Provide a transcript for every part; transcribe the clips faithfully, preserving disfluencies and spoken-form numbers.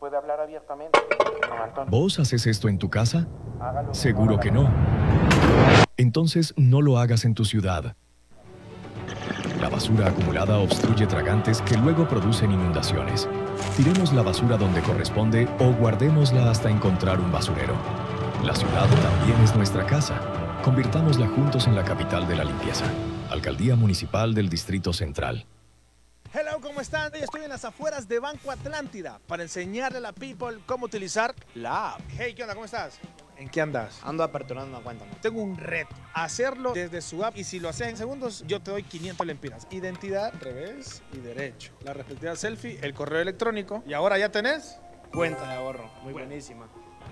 puede hablar abiertamente con Antonio. ¿Vos haces esto en tu casa? Hágalo. Seguro que no. Entonces no lo hagas en tu ciudad. La basura acumulada obstruye tragantes que luego producen inundaciones. Tiremos la basura donde corresponde o guardémosla hasta encontrar un basurero. La ciudad también es nuestra casa. Convirtámosla juntos en la capital de la limpieza. Alcaldía Municipal del Distrito Central. Hello, ¿cómo están? Hoy estoy en las afueras de Banco Atlántida para enseñarle a la people cómo utilizar la app. Hey, ¿qué onda? ¿Cómo estás? ¿En qué andas? Ando aperturando una cuenta. ¿No? Tengo un reto, hacerlo desde su app y si lo haces en segundos, yo te doy quinientos lempiras. Identidad, revés y derecho. La respectiva selfie, el correo electrónico y ahora ya tenés Cuenta de ahorro, muy Bueno. buenísima.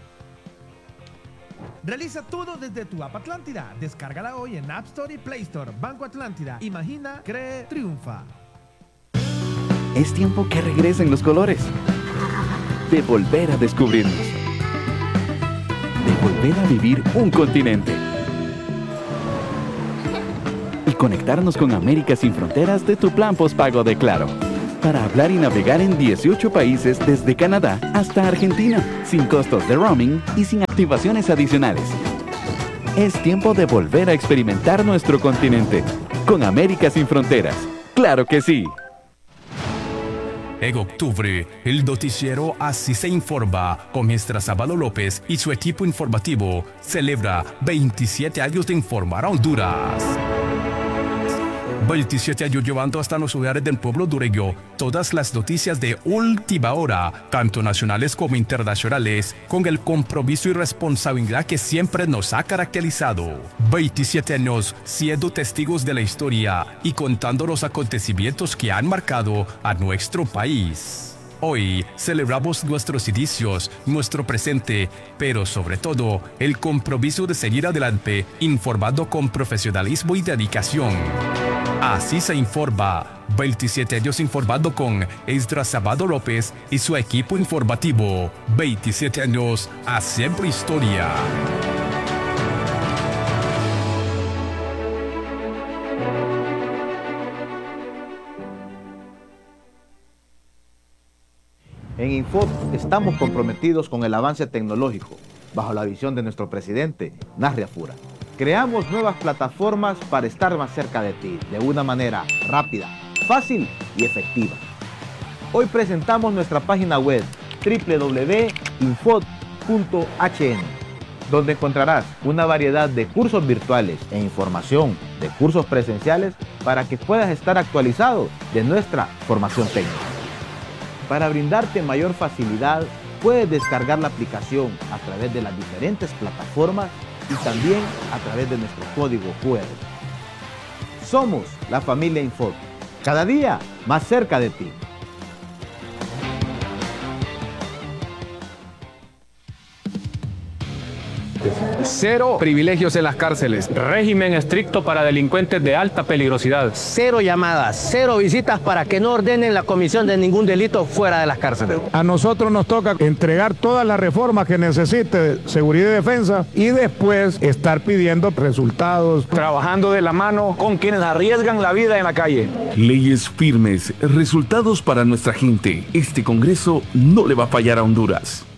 Realiza todo desde tu app Atlántida. Descárgala hoy en App Store y Play Store. Banco Atlántida. Imagina, cree, triunfa. Es tiempo que regresen los colores. De volver a descubrirnos. De volver a vivir un continente. Y conectarnos con América sin fronteras de tu plan postpago de Claro. Para hablar y navegar en dieciocho países desde Canadá hasta Argentina, sin costos de roaming y sin activaciones adicionales. Es tiempo de volver a experimentar nuestro continente. Con América sin fronteras. ¡Claro que sí! En octubre, el noticiero Así se informa con Esdras Sábado López y su equipo informativo celebra veintisiete años de informar a Honduras. veintisiete años llevando hasta los hogares del pueblo hondureño todas las noticias de última hora, tanto nacionales como internacionales, con el compromiso y responsabilidad que siempre nos ha caracterizado. veintisiete años siendo testigos de la historia y contando los acontecimientos que han marcado a nuestro país. Hoy celebramos nuestros inicios, nuestro presente, pero sobre todo el compromiso de seguir adelante, informando con profesionalismo y dedicación. Así se informa. veintisiete años informando con Esdras Sábado López y su equipo informativo. veintisiete años haciendo historia. En Infot estamos comprometidos con el avance tecnológico, bajo la visión de nuestro presidente, Narria Fura. Creamos nuevas plataformas para estar más cerca de ti, de una manera rápida, fácil y efectiva. Hoy presentamos nuestra página web doble u doble u doble u punto infot punto h n, donde encontrarás una variedad de cursos virtuales e información de cursos presenciales para que puedas estar actualizado de nuestra formación técnica. Para brindarte mayor facilidad, puedes descargar la aplicación a través de las diferentes plataformas y también a través de nuestro código cu erre. Somos la familia Infot, cada día más cerca de ti. Cero privilegios en las cárceles. Régimen estricto para delincuentes de alta peligrosidad. Cero llamadas, cero visitas para que no ordenen la comisión de ningún delito fuera de las cárceles. A nosotros nos toca entregar todas las reformas que necesite seguridad y defensa y después estar pidiendo resultados. Trabajando de la mano con quienes arriesgan la vida en la calle. Leyes firmes, resultados para nuestra gente. Este Congreso no le va a fallar a Honduras.